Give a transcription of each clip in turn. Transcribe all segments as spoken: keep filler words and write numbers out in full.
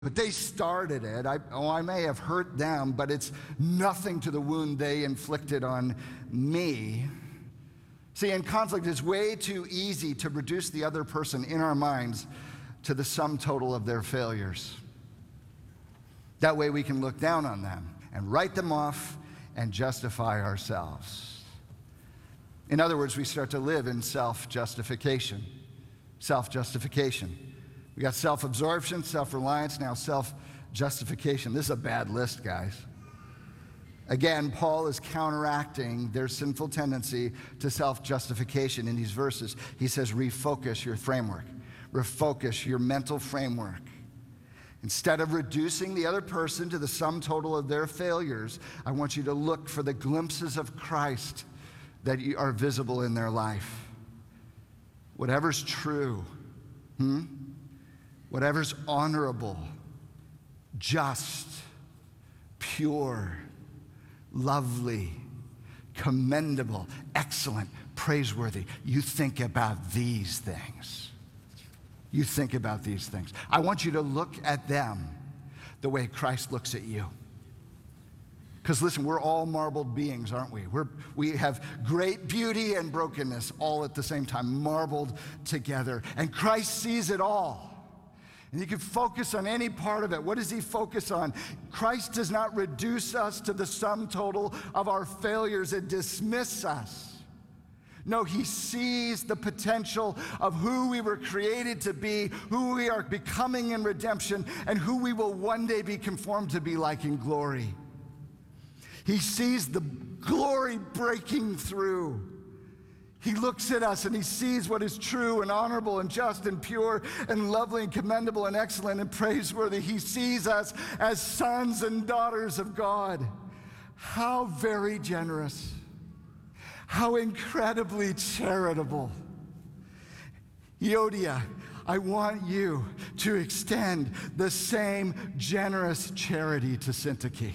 But they started it. I, oh, I may have hurt them, but it's nothing to the wound they inflicted on me. See, in conflict, it's way too easy to reduce the other person in our minds to the sum total of their failures. That way we can look down on them and write them off and justify ourselves. In other words, we start to live in self-justification. Self-justification. We got self-absorption, self-reliance, now self-justification. This is a bad list, guys. Again, Paul is counteracting their sinful tendency to self-justification in these verses. He says, refocus your framework. Refocus your mental framework. Instead of reducing the other person to the sum total of their failures, I want you to look for the glimpses of Christ that are visible in their life. Whatever's true, hmm? Whatever's honorable, just, pure, lovely, commendable, excellent, praiseworthy. You think about these things. You think about these things. I want you to look at them the way Christ looks at you. Because listen, we're all marbled beings, aren't we? We're, we have great beauty and brokenness all at the same time, marbled together. And Christ sees it all. And you can focus on any part of it. What does he focus on? Christ does not reduce us to the sum total of our failures and dismiss us. No, he sees the potential of who we were created to be, who we are becoming in redemption, and who we will one day be conformed to be like in glory. He sees the glory breaking through. He looks at us and he sees what is true and honorable and just and pure and lovely and commendable and excellent and praiseworthy. He sees us as sons and daughters of God. How very generous. How incredibly charitable. Euodia, I want you to extend the same generous charity to Syntyche.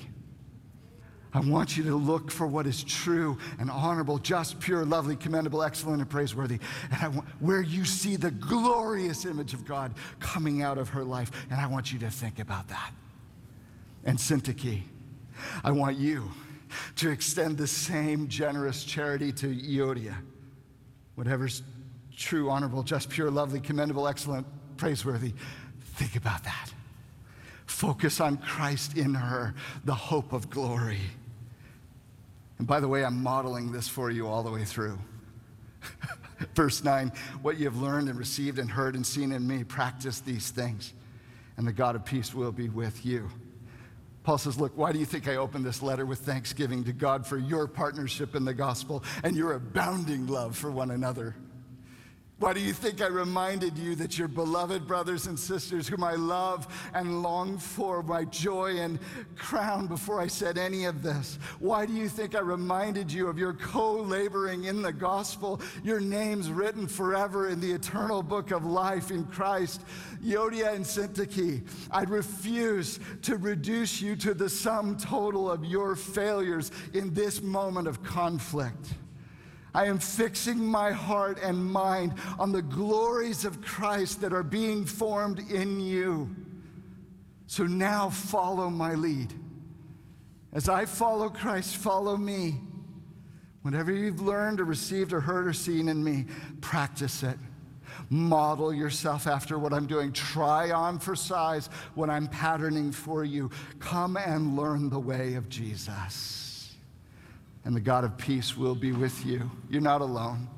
I want you to look for what is true and honorable, just, pure, lovely, commendable, excellent, and praiseworthy. And I want, where you see the glorious image of God coming out of her life. And I want you to think about that. And Syntyche, I want you to extend the same generous charity to Euodia. Whatever's true, honorable, just, pure, lovely, commendable, excellent, praiseworthy. Think about that. Focus on Christ in her, the hope of glory. And by the way, I'm modeling this for you all the way through. Verse nine, what you have learned and received and heard and seen in me, practice these things, and the God of peace will be with you. Paul says, look, why do you think I opened this letter with thanksgiving to God for your partnership in the gospel and your abounding love for one another? Why do you think I reminded you that your beloved brothers and sisters, whom I love and long for, my joy and crown, before I said any of this? Why do you think I reminded you of your co-laboring in the gospel, your names written forever in the eternal book of life in Christ? Euodia and Syntyche, I refuse to reduce you to the sum total of your failures in this moment of conflict. I am fixing my heart and mind on the glories of Christ that are being formed in you. So now follow my lead. As I follow Christ, follow me. Whatever you've learned or received or heard or seen in me, practice it. Model yourself after what I'm doing. Try on for size what I'm patterning for you. Come and learn the way of Jesus. And the God of peace will be with you. You're not alone.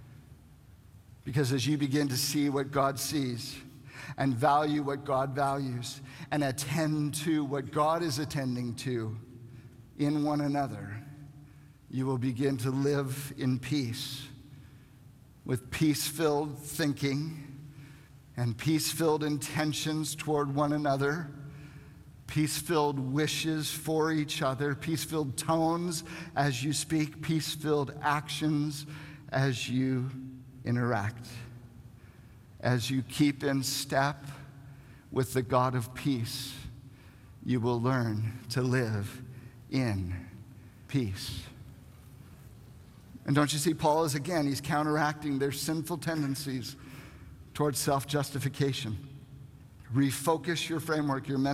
Because as you begin to see what God sees and value what God values and attend to what God is attending to in one another, you will begin to live in peace with peace-filled thinking and peace-filled intentions toward one another, peace-filled wishes for each other, peace-filled tones as you speak, peace-filled actions as you interact. As you keep in step with the God of peace, you will learn to live in peace. And don't you see, Paul is again, he's counteracting their sinful tendencies towards self-justification. refocus your framework, your